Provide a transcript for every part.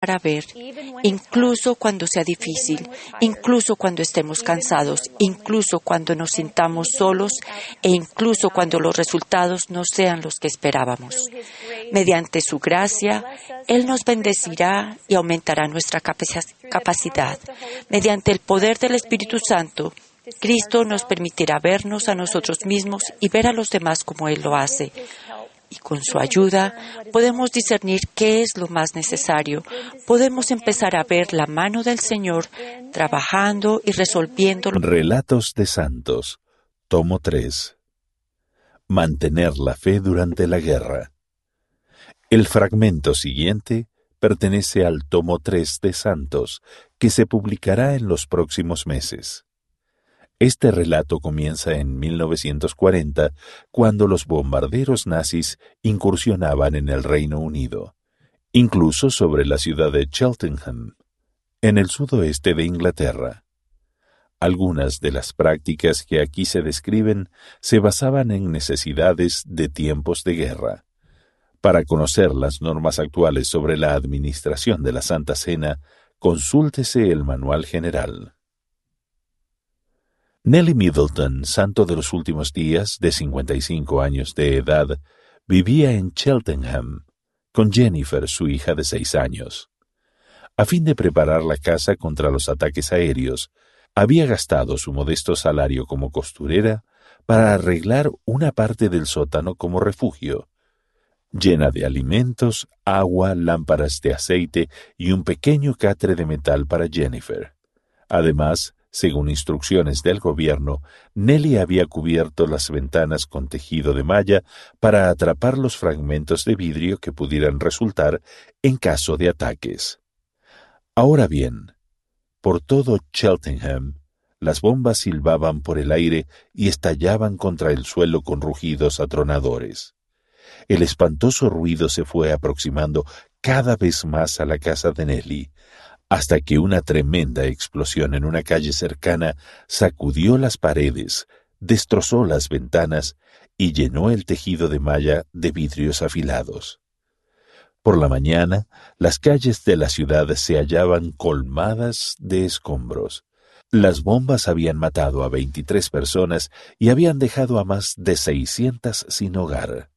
para ver, incluso cuando sea difícil, incluso cuando estemos cansados, incluso cuando nos sintamos solos e incluso cuando los resultados no sean los que esperábamos. Mediante su gracia, Él nos bendecirá y aumentará nuestra capacidad. Mediante el poder del Espíritu Santo, Cristo nos permitirá vernos a nosotros mismos y ver a los demás como Él lo hace. Y con su ayuda podemos discernir qué es lo más necesario. Podemos empezar a ver la mano del Señor trabajando y resolviendo. Relatos de Santos, tomo 3. Mantener la fe durante la guerra. El fragmento siguiente pertenece al tomo 3 de Santos, que se publicará en los próximos meses. Este relato comienza en 1940, cuando los bombarderos nazis incursionaban en el Reino Unido, incluso sobre la ciudad de Cheltenham, en el sudoeste de Inglaterra. Algunas de las prácticas que aquí se describen se basaban en necesidades de tiempos de guerra. Para conocer las normas actuales sobre la administración de la Santa Cena, consúltese el Manual General. Nellie Middleton, santo de los últimos días, de 55 años de edad, vivía en Cheltenham con Jennifer, su hija de 6 años. A fin de preparar la casa contra los ataques aéreos, había gastado su modesto salario como costurera para arreglar una parte del sótano como refugio, llena de alimentos, agua, lámparas de aceite y un pequeño catre de metal para Jennifer. Además, según instrucciones del gobierno, Nellie había cubierto las ventanas con tejido de malla para atrapar los fragmentos de vidrio que pudieran resultar en caso de ataques. Ahora bien, por todo Cheltenham, las bombas silbaban por el aire y estallaban contra el suelo con rugidos atronadores. El espantoso ruido se fue aproximando cada vez más a la casa de Nellie, hasta que una tremenda explosión en una calle cercana sacudió las paredes, destrozó las ventanas y llenó el tejido de malla de vidrios afilados. Por la mañana, las calles de la ciudad se hallaban colmadas de escombros. Las bombas habían matado a 23 personas y habían dejado a más de 600 sin hogar.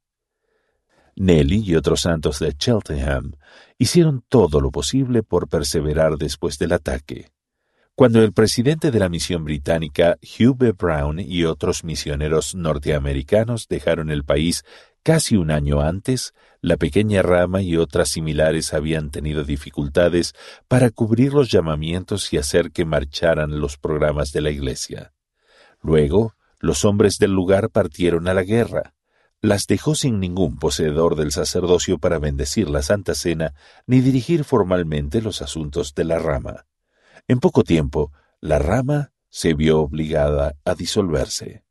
Nellie y otros santos de Cheltenham hicieron todo lo posible por perseverar después del ataque. Cuando el presidente de la misión británica, Hugh B. Brown, y otros misioneros norteamericanos dejaron el país casi un año antes, la pequeña rama y otras similares habían tenido dificultades para cubrir los llamamientos y hacer que marcharan los programas de la Iglesia. Luego, los hombres del lugar partieron a la guerra. Las dejó sin ningún poseedor del sacerdocio para bendecir la Santa Cena ni dirigir formalmente los asuntos de la rama. En poco tiempo, la rama se vio obligada a disolverse.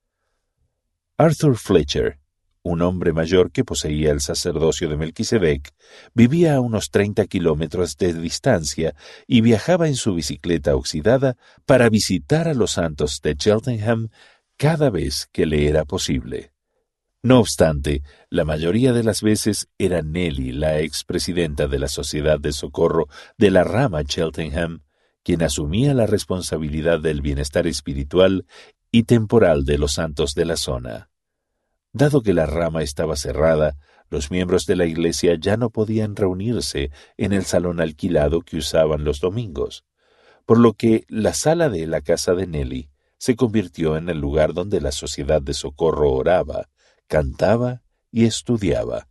Arthur Fletcher, un hombre mayor que poseía el sacerdocio de Melquisedec, vivía a unos 30 kilómetros de distancia y viajaba en su bicicleta oxidada para visitar a los santos de Cheltenham cada vez que le era posible. No obstante, la mayoría de las veces era Nellie, la expresidenta de la Sociedad de Socorro de la rama Cheltenham, quien asumía la responsabilidad del bienestar espiritual y temporal de los santos de la zona. Dado que la rama estaba cerrada, los miembros de la iglesia ya no podían reunirse en el salón alquilado que usaban los domingos, por lo que la sala de la casa de Nellie se convirtió en el lugar donde la Sociedad de Socorro oraba, cantaba y estudiaba.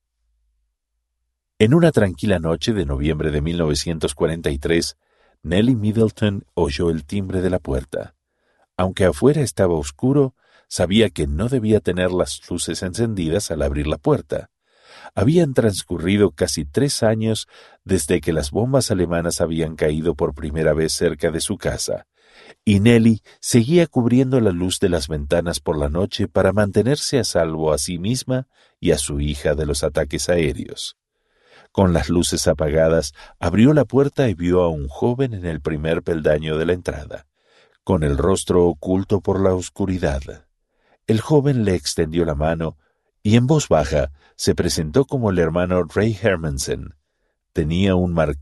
En una tranquila noche de noviembre de 1943, Nellie Middleton oyó el timbre de la puerta. Aunque afuera estaba oscuro, sabía que no debía tener las luces encendidas al abrir la puerta. Habían transcurrido casi 3 años desde que las bombas alemanas habían caído por primera vez cerca de su casa, y Nellie seguía cubriendo la luz de las ventanas por la noche para mantenerse a salvo a sí misma y a su hija de los ataques aéreos. Con las luces apagadas, abrió la puerta y vio a un joven en el primer peldaño de la entrada, con el rostro oculto por la oscuridad. El joven le extendió la mano y en voz baja se presentó como el hermano Ray Hermansen. Tenía un